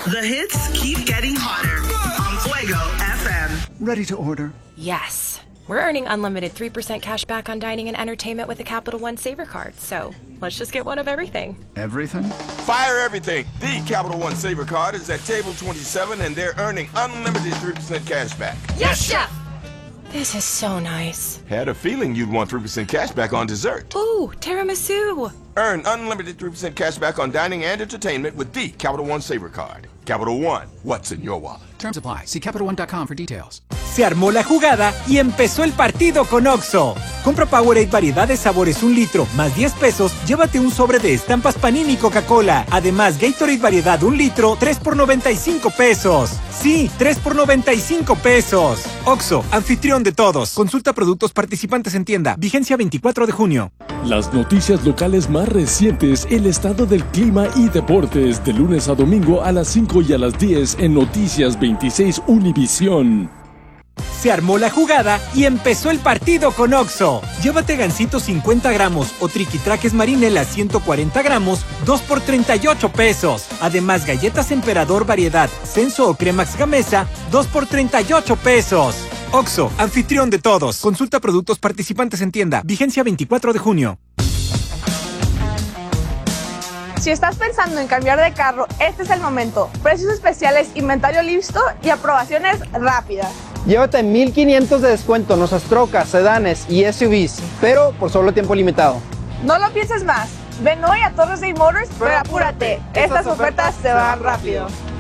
The hits keep getting hotter on Fuego FM. Ready to order? Yes. We're earning unlimited 3% cash back on dining and entertainment with the Capital One Saver Card. So let's just get one of everything. Everything? Fire everything. The Capital One Saver Card is at table 27 and they're earning unlimited 3% cash back. Yes, Chef! This is so nice. Had a feeling you'd want 3% cash back on dessert. Ooh, tiramisu. Earn unlimited 3% cash back on dining and entertainment with the Capital One Saver Card. Capital One, what's in your wallet? Terms apply. See CapitalOne.com for details. Se armó la jugada y empezó el partido con Oxxo. Compra Powerade variedad de sabores 1 litro más 10 pesos, llévate un sobre de estampas Panini Coca-Cola. Además, Gatorade variedad 1 litro, 3 por 95 pesos. Sí, 3 por 95 pesos. Oxxo, anfitrión de todos. Consulta productos participantes en tienda. Vigencia 24 de junio. Las noticias locales más recientes, el estado del clima y deportes, de lunes a domingo a las 5 y a las 10 en Noticias 26 Univisión. Se armó la jugada y empezó el partido con Oxxo. Llévate gansito 50 gramos o triquitraques marinela 140 gramos, 2 por 38 pesos. Además, galletas Emperador variedad, Senso o Cremax Gamesa, 2 por 38 pesos. Oxxo, anfitrión de todos. Consulta productos participantes en tienda. Vigencia 24 de junio. Si estás pensando en cambiar de carro, este es el momento. Precios especiales, inventario listo y aprobaciones rápidas. Llévate 1,500 de descuento en nuestras trocas, sedanes y SUVs, pero por solo tiempo limitado. No lo pienses más. Ven hoy a Torres Day Motors, pero apúrate. Estas ofertas se van rápido.